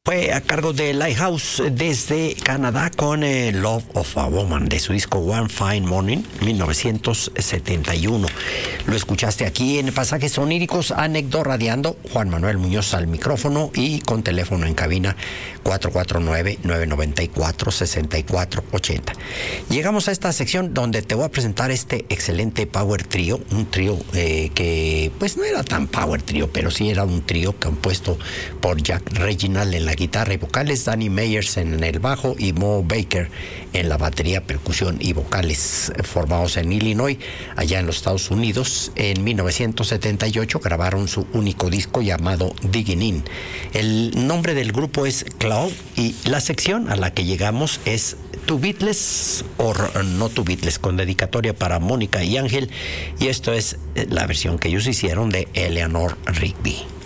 fue a cargo de Lighthouse desde Canadá con Love of a Woman de su disco One Fine Morning 1971. Lo escuchaste aquí en Pasajes Oníricos, Anecdo Radiando, Juan Manuel Muñoz al micrófono y con teléfono en cabina 449-994-6480. Llegamos a esta sección donde te voy a presentar este excelente power trio, un trío que pues no era tan power trío, pero sí era un trío compuesto por Jack Reginald en la guitarra y vocales, Danny Meyers en el bajo y Mo Baker en la batería, percusión y vocales, formados en Illinois, allá en los Estados Unidos. En 1978 grabaron su único disco llamado Digging In. El nombre del grupo es Cloud y la sección a la que llegamos es To Beatles or No To Beatles, con dedicatoria para Mónica y Ángel, y esto es la versión que ellos hicieron de Eleanor Rigby.